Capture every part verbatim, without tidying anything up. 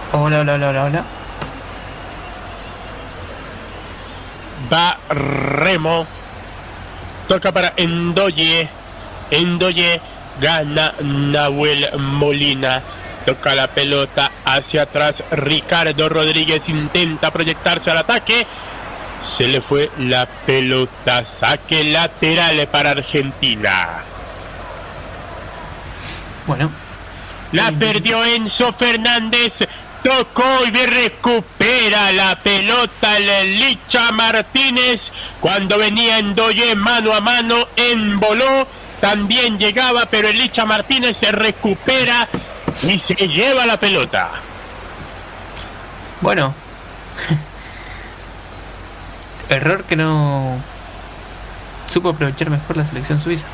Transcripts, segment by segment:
Hola, hola, hola, hola, hola. Va Remo. Toca para Ndoye. Ndoye gana Nahuel Molina. Toca la pelota hacia atrás. Ricardo Rodríguez intenta proyectarse al ataque. Se le fue la pelota. Saque lateral para Argentina. Bueno. La perdió Enzo Fernández. Tocó y recupera la pelota el Licha Martínez. Cuando venía Ndoye mano a mano, emboló. También llegaba, pero el Licha Martínez se recupera y se lleva la pelota. Bueno. Error que no supo aprovechar mejor la selección suiza.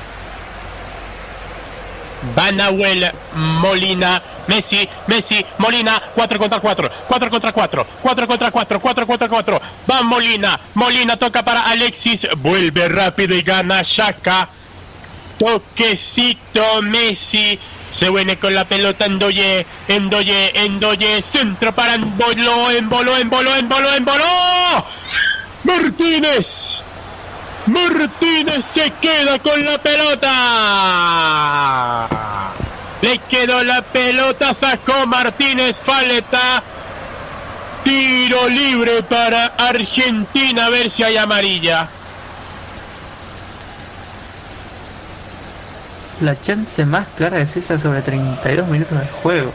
Va Nahuel Molina, Messi, Messi, Molina, cuatro contra cuatro, cuatro contra cuatro, cuatro contra cuatro, cuatro contra cuatro. Va Molina, Molina toca para Alexis, vuelve rápido y gana Xhaka. Toquecito Messi, se viene con la pelota Ndoye, Ndoye, Ndoye, centro para Emboló, Emboló, Emboló, Emboló, Emboló. Martínez. Martínez se queda con la pelota. Le quedó la pelota, sacó Martínez, falta. Tiro libre para Argentina, a ver si hay amarilla. La chance más clara de Suiza sobre treinta y dos minutos de juego.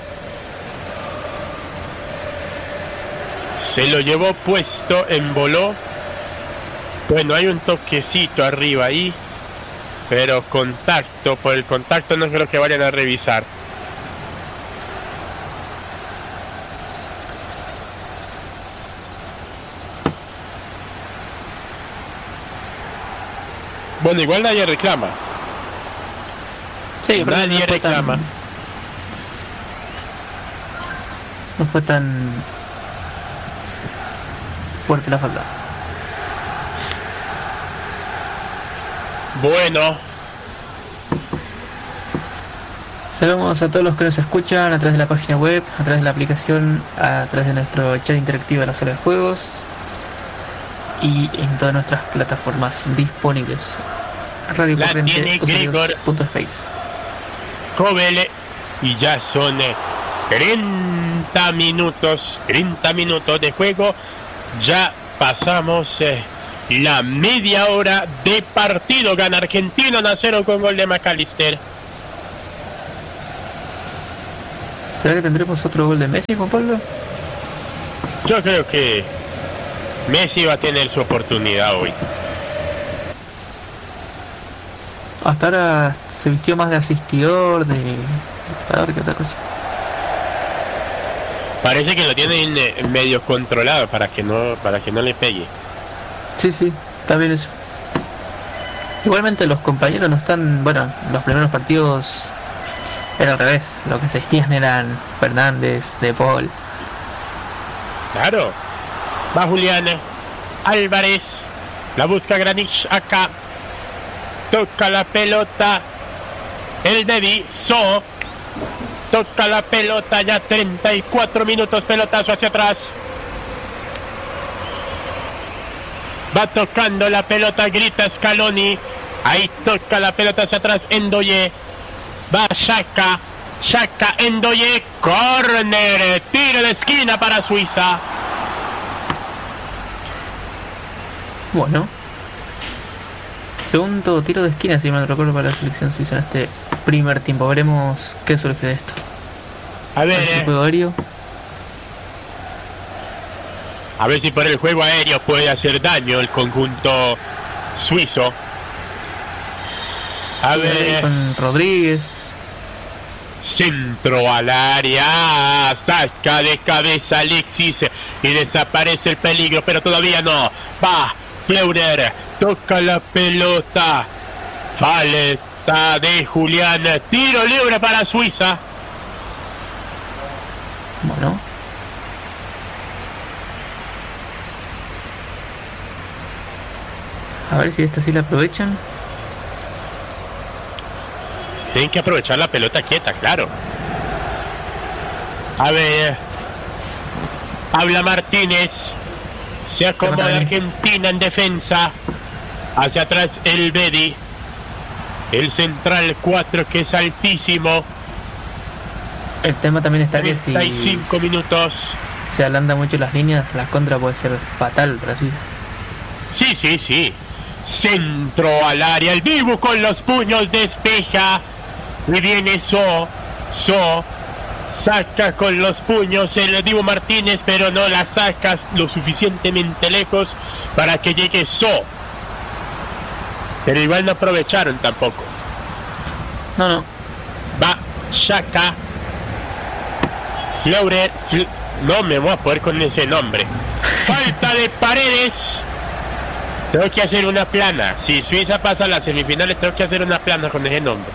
Se lo llevó puesto, emboló. Bueno, hay un toquecito arriba ahí, pero contacto, por el contacto no creo que vayan a revisar. Bueno, igual nadie reclama. Sí, pero nadie no fue reclama. Tan, no fue tan fuerte la falta. Bueno. Saludamos a todos los que nos escuchan a través de la página web, a través de la aplicación, a través de nuestro chat interactivo de la sala de juegos y en todas nuestras plataformas disponibles. Radio La Corriente, tiene Gregor punto space. Kobel y ya son treinta minutos, treinta minutos de juego. Ya pasamos eh, la media hora de partido. Gana Argentina uno a cero con gol de McAllister. ¿Será que tendremos otro gol de Messi, Juan Pablo? Yo creo que Messi va a tener su oportunidad hoy. Hasta ahora se vistió más de asistidor, de disparador que otra cosa. Parece que lo tienen eh, medio controlado para que no para que no le pegue. Sí, sí, está bien eso. Igualmente los compañeros no están, bueno, los primeros partidos era al revés, lo que se vestían eran Fernández, De Paul. Claro. Va Julián Álvarez, la busca Granich acá. Toca la pelota el Devi So. Toca la pelota, ya treinta y cuatro minutos, pelotazo hacia atrás. Va tocando la pelota, grita Scaloni. Ahí toca la pelota hacia atrás Ndoye. Va Xhaka. Xhaka, Ndoye, corner, tiro de esquina para Suiza. Bueno, segundo tiro de esquina, si me recuerdo, para la selección suiza en este primer tiempo. Veremos qué surge de esto. A ver, eh. juego aéreo. A ver si por el juego aéreo puede hacer daño el conjunto suizo. A y ver, con Rodríguez. Centro al área, saca de cabeza Alexis y desaparece el peligro, pero todavía no. Va Fleurer, toca la pelota, falta de Julián, tiro libre para Suiza. Bueno, a ver si esta sí la aprovechan. Tienen que aprovechar la pelota quieta, claro. A ver, Habla Martínez. Se acomoda Argentina en defensa. Hacia atrás el Bedi. El central cuatro que es altísimo. El tema también está que si treinta y cinco minutos. Se ablanda mucho las líneas, la contra puede ser fatal para Suiza. Sí, sí, sí. Centro al área. El Dibu con los puños despeja. Y viene So. So. Saca con los puños el Dibu Martínez, pero no la sacas lo suficientemente lejos para que llegue So. Pero igual no aprovecharon tampoco. No, no. Va Xhaka. Fleurer. Fl no me voy a poder con ese nombre. Falta de Paredes. Tengo que hacer una plana. Si Suiza pasa a las semifinales, tengo que hacer una plana con ese nombre.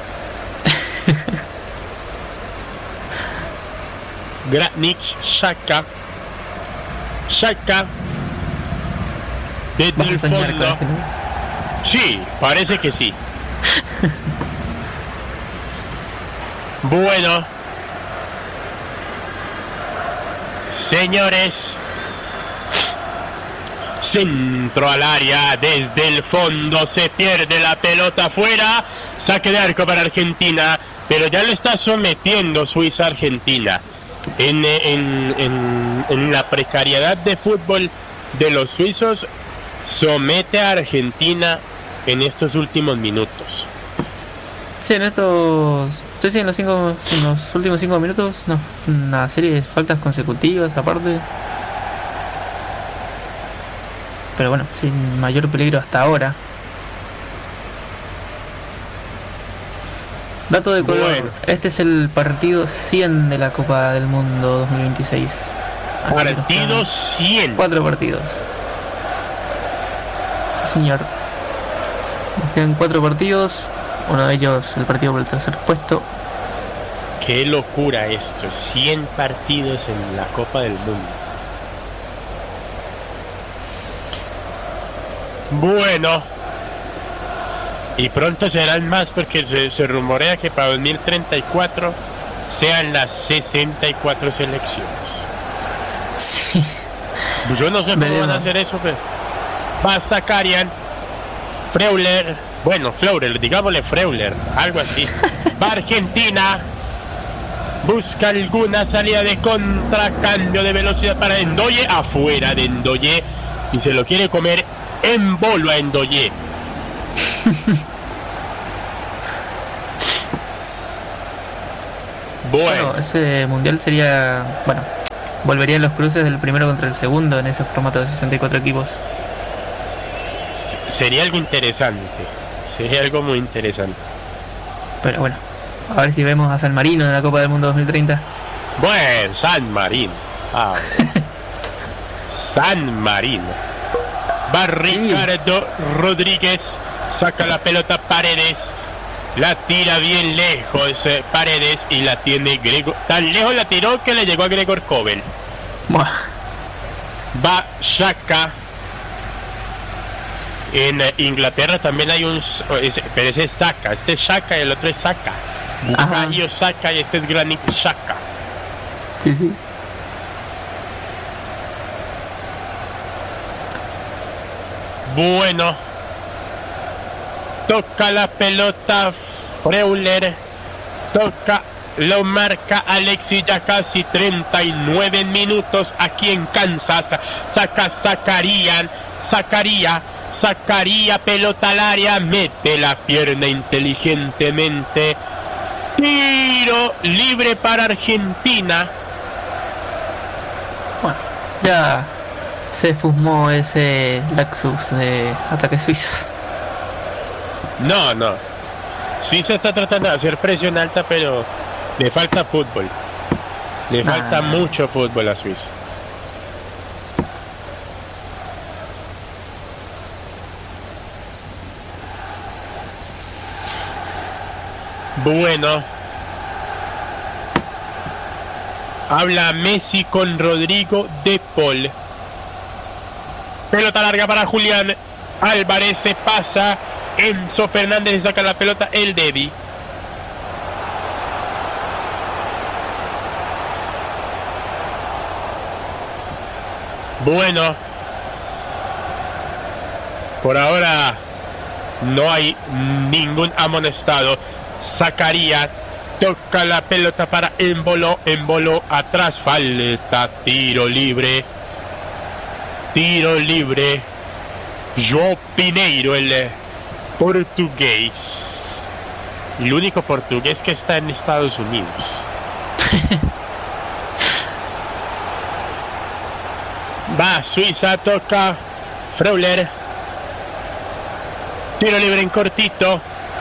Granit Xhaka. Xhaka. Desde el fondo. Sí, parece que sí. Bueno, señores, centro al área, desde el fondo se pierde la pelota afuera, saque de arco para Argentina, pero ya le está sometiendo Suiza a Argentina en, en, en, en la precariedad de fútbol de los suizos. Somete a Argentina en estos últimos minutos. Sí, en estos... Sí, sí, en los, cinco, en los últimos cinco minutos, no, una serie de faltas consecutivas aparte. Pero bueno, sin mayor peligro hasta ahora. Dato de color, bueno. Este es el partido cien de la Copa del Mundo dos mil veintiséis. Así partido cien. Cuatro partidos. Sí, señor. Nos quedan cuatro partidos. Uno de ellos el partido por el tercer puesto. Qué locura esto. cien partidos en la Copa del Mundo. Bueno. Y pronto serán más porque se, se rumorea que para dos mil treinta y cuatro sean las sesenta y cuatro selecciones. Sí. Pues yo no sé cómo van a hacer eso, pero va Zakarian, Freuler, bueno, Freuler, digámosle Freuler, algo así. Va Argentina, busca alguna salida de contra, cambio de velocidad para Ndoye, afuera de Ndoye, y se lo quiere comer en bolo a Ndoye. Bueno. Bueno, ese mundial sería, bueno, volverían los cruces del primero contra el segundo en ese formato de sesenta y cuatro equipos. Sería algo interesante, sería algo muy interesante. Pero bueno, a ver si vemos a San Marino en la Copa del Mundo dos mil treinta. Bueno, San Marino. Ah, San Marino. Va Ricardo sí. Rodríguez, saca la pelota Paredes, la tira bien lejos eh, Paredes y la tiene Gregor. Tan lejos la tiró que le llegó a Gregor Kobel. Buah. Va Xhaka. En eh, Inglaterra también hay un, ese, pero ese es Saka, este es Xhaka y el otro es Saka. Bukayo Saka y este es Granit Xhaka. Sí, sí. Bueno, toca la pelota Freuler, toca, lo marca Alexis, ya casi treinta y nueve minutos aquí en Kansas. Saca Zakarian, Zakaria, Zakaria, pelota al área, mete la pierna inteligentemente. Tiro libre para Argentina. Bueno, ya se fumó ese laxus de ataques suizos. No, no. Suiza está tratando de hacer presión alta, pero le falta fútbol. Le nah. falta mucho fútbol a Suiza. Bueno. Habla Messi con Rodrigo de Paul. Pelota larga para Julián Álvarez, se pasa. Enzo Fernández saca la pelota, el Dedi. Bueno, por ahora no hay ningún amonestado. Zacarías toca la pelota para Embolo, Embolo atrás, falta, tiro libre, tiro libre. João Pineiro, el portugués, el único portugués que está en Estados Unidos. Va, Suiza, toca Freuler. Tiro libre en cortito.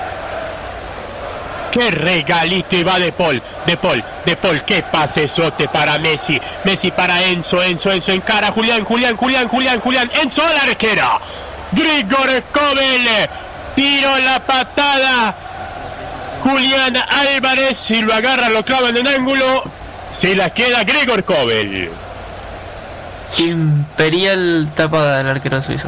Qué regalito, y va De Paul, De Paul, De Paul, qué pasesote para Messi, Messi para Enzo, Enzo, Enzo encara, Julián, Julián, Julián, Julián, Julián, Enzo a la arquera, Grigor Kobel, tiro la patada, Julián Álvarez, si lo agarra, lo clava en el ángulo, se la queda Grigor Kobel. Imperial tapada del arquero suizo.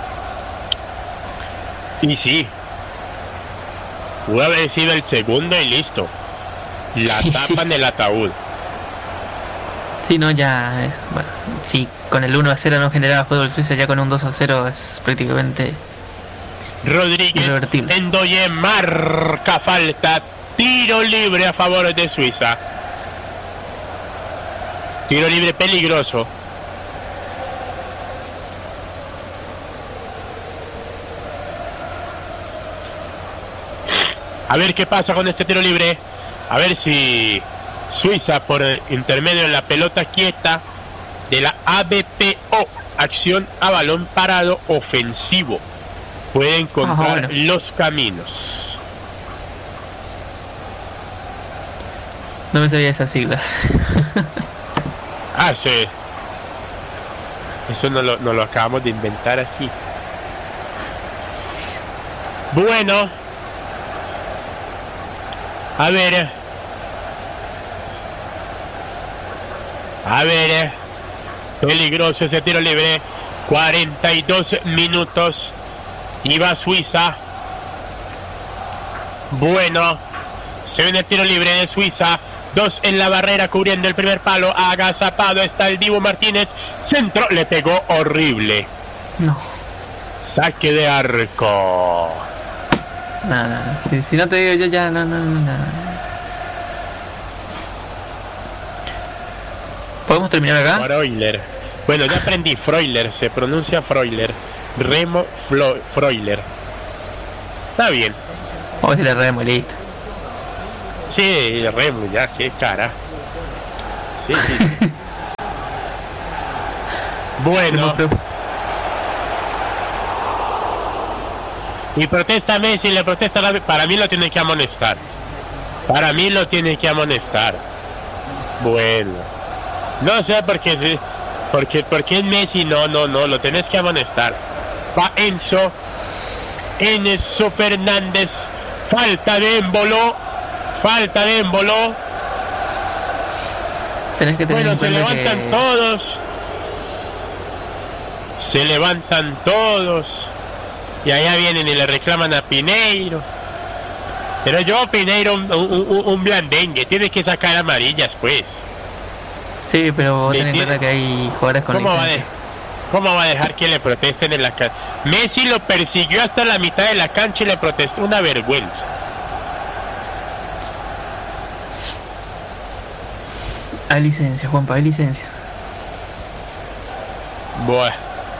Y sí, pudo haber sido el segundo y listo. La Sí, tapa sí. en el ataúd. Sí, no, ya. Eh, bueno, sí, con el uno a cero no generaba fútbol Suiza, ya con un dos a cero es prácticamente. Rodríguez, Irrevertible. Endoye marca falta. Tiro libre a favor de Suiza. Tiro libre peligroso. A ver qué pasa con este tiro libre. A ver si Suiza, por intermedio de la pelota quieta de la A B P O, acción a balón parado ofensivo, puede encontrar Ajá, bueno. los caminos. No me sabía esas siglas. Ah, sí. Eso no lo, no lo acabamos de inventar aquí. Bueno. A ver. A ver. Peligroso ese tiro libre. cuarenta y dos minutos. Y va Suiza. Bueno. Se viene el tiro libre de Suiza. Dos en la barrera cubriendo el primer palo. Agazapado está el Dibu Martínez. Centro. Le pegó horrible. No. Saque de arco. No, no, si, si no te digo yo ya, no, no, no, no. ¿Podemos terminar acá? Freuler. Bueno, ya aprendí. Freuler. Se pronuncia Freuler. Remo Flo- Freuler. Está bien. Vamos a decirle Remo y listo. Sí, Remo, ya, qué cara. Sí, sí. Bueno. Y protesta Messi, le protesta la... Para mí lo tiene que amonestar. Para mí lo tiene que amonestar. Bueno. No sé por qué... Porque, porque es Messi, no, no, no, lo tenés que amonestar. Va Enzo. Enzo Fernández. Falta de Embolo. Falta de Embolo. Tenés que tener Bueno, en se cuenta levantan que... todos. Se levantan todos. Y allá vienen y le reclaman a Pineiro. Pero yo, Pineiro, un, un, un blandengue. Tiene que sacar amarillas, pues. Sí, pero vos Le tenés en tiene- cuenta que hay jugadores con ¿Cómo va, a licencia. de- ¿Cómo va a dejar que le protesten en la cancha? Messi lo persiguió hasta la mitad de la cancha y le protestó. Una vergüenza. Hay licencia, Juanpa, hay licencia. Buah.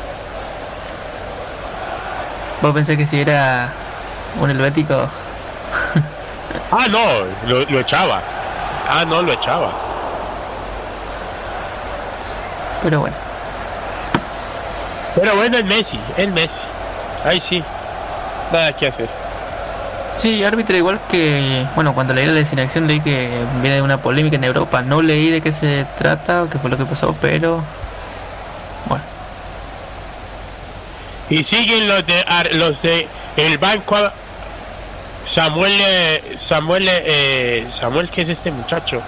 Vos pensás que si era un helvético... Ah, no, lo, lo echaba. Ah, no, lo echaba. Pero bueno. Pero bueno, es Messi, es Messi. Ahí sí. Nada que hacer. Sí, árbitro igual que... Bueno, cuando leí la designación leí que viene de una polémica en Europa. No leí de qué se trata o qué fue lo que pasó, pero... Bueno. Y siguen los de ar- los de el banco. Samuel eh, Samuel eh, Samuel, ¿qué es este muchacho?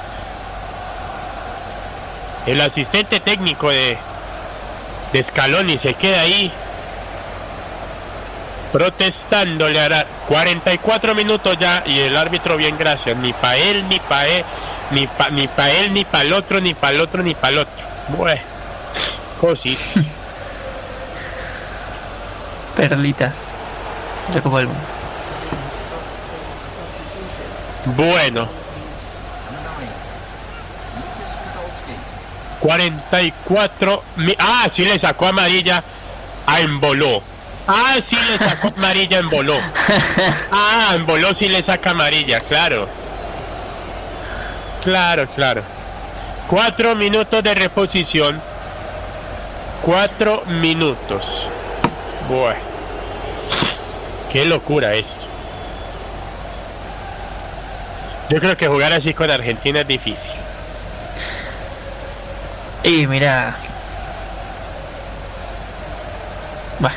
El asistente técnico de de Scaloni se queda ahí protestándole. Hará cuarenta y cuatro minutos ya y el árbitro, bien, gracias, ni pa' él, ni pa' él, ni pa' ni pa' él, ni pa' el otro, ni pa' el otro, ni pa' el otro. Bueno, Cositas. Perlitas. La Copa del Mundo. Bueno. cuarenta y cuatro. Mi- ah, sí le sacó amarilla a Emboló. Ah, sí le sacó amarilla a Emboló. Ah, Emboló sí le saca amarilla, claro. Claro, claro. Cuatro minutos de reposición. Cuatro minutos. Bueno. Qué locura esto. Yo creo que jugar así con Argentina es difícil. Y mira. Bueno.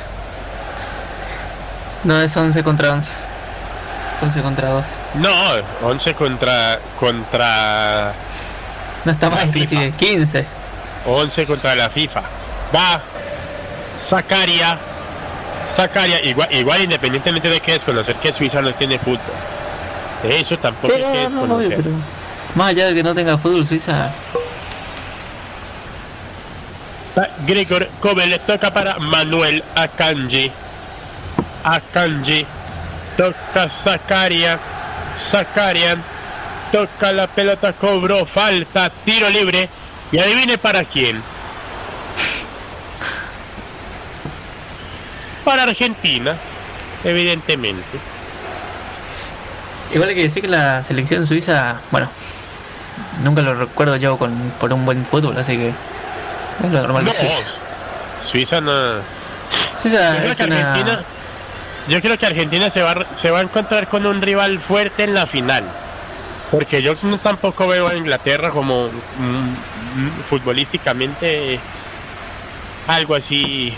No es once contra once. Es once contra dos. No, once contra contra No está La más, inclusive. FIFA. quince. once contra la FIFA. Va Zakaria. Zakaria, igual, igual independientemente de que desconocer que Suiza no tiene fútbol. Eso tampoco Sí, es que no, no, no, obvio, desconocer. pero más allá de que no tenga fútbol, Suiza. Va Gregor Kobel, toca para Manuel Akanji. Akanji. Toca Zakaria. Zakaria. Toca la pelota, cobró falta, tiro libre. Y adivine para quién. Para Argentina, evidentemente. Igual hay que decir que la selección suiza, bueno, nunca lo recuerdo yo con por un buen fútbol, así que es lo normal No, de Suiza. Suiza no. Suiza Yo creo es que una... Argentina, yo creo que Argentina se va, a- se va a encontrar con un rival fuerte en la final. Porque yo no tampoco veo a Inglaterra como mm, mm, futbolísticamente algo así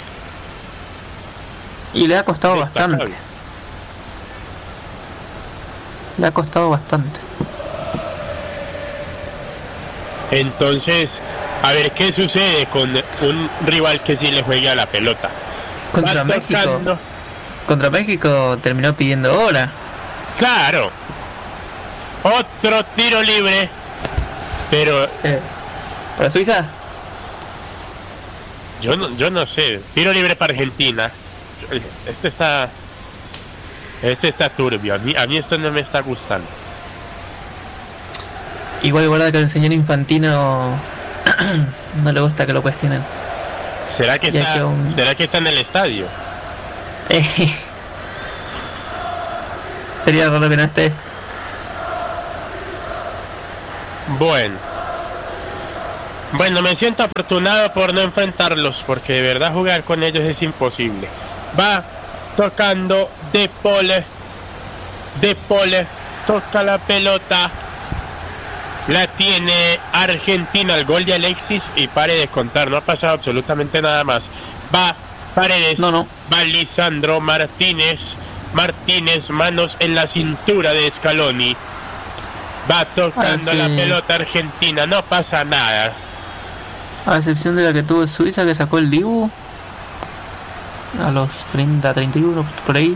Y le ha costado destacable. bastante. Le ha costado bastante. Entonces, a ver qué sucede con un rival que sí le juegue a la pelota. Contra Va México. tocando. Contra México terminó pidiendo hora. Claro. Otro tiro libre. Pero Eh, ¿Para Suiza? yo no, yo no sé. Tiro libre para Argentina. Este está. Este está turbio. A mí, a mí esto no me está gustando. Igual igual que el señor Infantino no le gusta que lo cuestionen. ¿Será que Ya está, que un- ¿será que está en el estadio? Eh, Sería raro que no esté. Bueno. Bueno, me siento afortunado por no enfrentarlos, porque de verdad jugar con ellos es imposible. Va tocando De Paul. De Paul toca la pelota. La tiene Argentina, el gol de Alexis, y pare de contar, no ha pasado absolutamente nada más. Va Paredes, No, no. va Lisandro Martínez. Martínez, manos en la cintura de Scaloni. Va tocando Ah, sí. la pelota Argentina, no pasa nada. A excepción de la que tuvo Suiza, que sacó el Dibu a los treinta, treinta y uno, por ahí.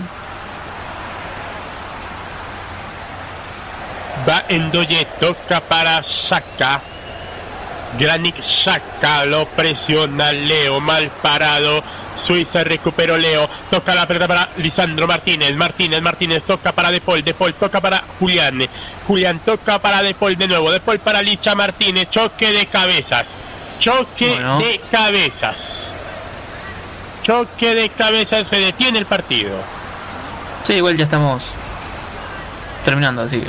Va Ndoye, toca para Xhaka. Granit Xhaka lo presiona Leo, mal parado. Suiza recuperó Leo, toca la pelota para Lisandro Martínez. Martínez, Martínez toca para De Paul. De Paul toca para Julián. Julián toca para De Paul de nuevo. De Paul para Licha Martínez. Choque de cabezas. Choque Bueno. de cabezas. Choque de cabezas, se detiene el partido. Sí, igual ya estamos terminando, así que.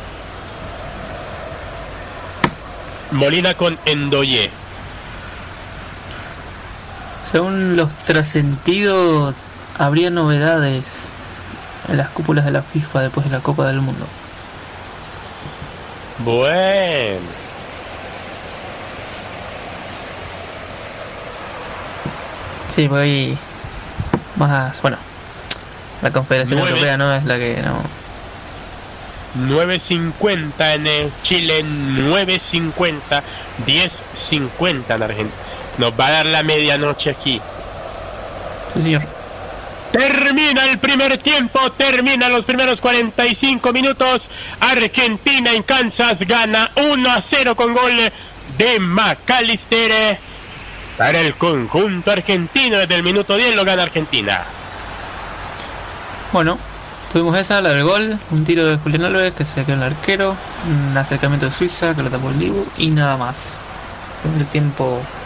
Molina con Ndoye. Según los trascendidos, habría novedades en las cúpulas de la FIFA después de la Copa del Mundo. Bueno. Sí, porque hay más. Bueno, la Confederación Nueve. Europea no es la que no. nueve cincuenta en el Chile, nueve cincuenta, diez cincuenta en Argentina. Nos va a dar la medianoche aquí. Sí, señor. Termina el primer tiempo, termina los primeros cuarenta y cinco minutos. Argentina en Kansas gana uno a cero con gol de McAllister. para el conjunto argentino. Desde el minuto diez lo gana Argentina. Bueno, tuvimos esa, la del gol, un tiro de Julián Álvarez que se quedó en el arquero, un acercamiento de Suiza que lo tapó el Dibu y nada más. Un tiempo